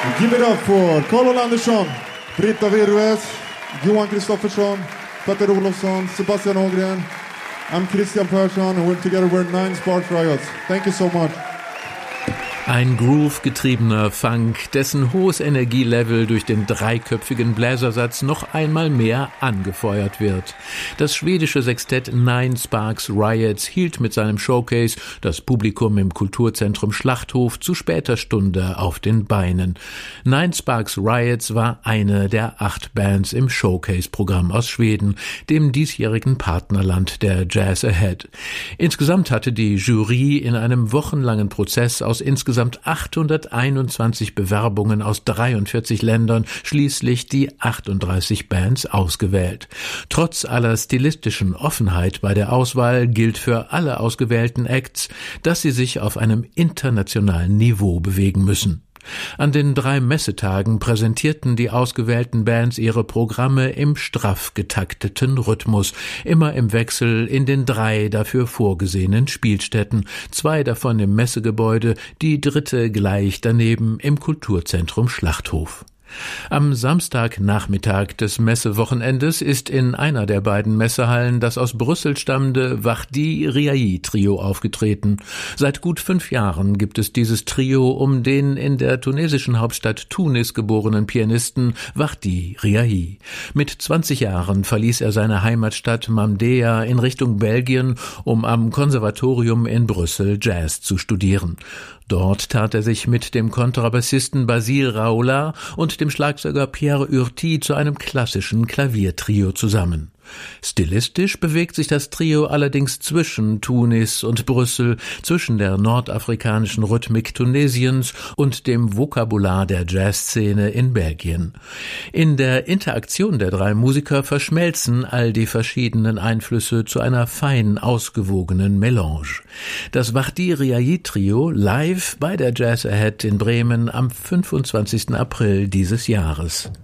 Give it up for Carl Andersson, Britta Virves, Johan Kristoffersson, Petter Olofsson, Sebastian Ågren. I'm Christian Persson and we're together we're 9 Sparks Riots. Thank you so much. Ein Groove-getriebener Funk, dessen hohes Energielevel durch den dreiköpfigen Bläsersatz noch einmal mehr angefeuert wird. Das schwedische Sextett 9 Sparks Riots hielt mit seinem Showcase das Publikum im Kulturzentrum Schlachthof zu später Stunde auf den Beinen. 9 Sparks Riots war eine der 8 Bands im Showcase-Programm aus Schweden, dem diesjährigen Partnerland der Jazz Ahead. Insgesamt hatte die Jury in einem wochenlangen Prozess aus insgesamt 821 Bewerbungen aus 43 Ländern schließlich die 38 Bands ausgewählt. Trotz aller stilistischen Offenheit bei der Auswahl gilt für alle ausgewählten Acts, dass sie sich auf einem internationalen Niveau bewegen müssen. An den 3 Messetagen präsentierten die ausgewählten Bands ihre Programme im straff getakteten Rhythmus, immer im Wechsel in den 3 dafür vorgesehenen Spielstätten, 2 davon im Messegebäude, die 3. gleich daneben im Kulturzentrum Schlachthof. Am Samstagnachmittag des Messewochenendes ist in einer der beiden Messehallen das aus Brüssel stammende Wahdi Riahi Trio aufgetreten. Seit gut 5 Jahren gibt es dieses Trio um den in der tunesischen Hauptstadt Tunis geborenen Pianisten Wahdi Riahi. Mit 20 Jahren verließ er seine Heimatstadt Mamdea in Richtung Belgien, um am Konservatorium in Brüssel Jazz zu studieren. Dort tat er sich mit dem Kontrabassisten Basile Raoula und dem Schlagzeuger Pierre Urti zu einem klassischen Klaviertrio zusammen. Stilistisch bewegt sich das Trio allerdings zwischen Tunis und Brüssel, zwischen der nordafrikanischen Rhythmik Tunesiens und dem Vokabular der Jazzszene in Belgien. In der Interaktion der 3 Musiker verschmelzen all die verschiedenen Einflüsse zu einer fein ausgewogenen Melange. Das Wahdi Riahi Trio live bei der Jazz Ahead in Bremen am 25. April dieses Jahres.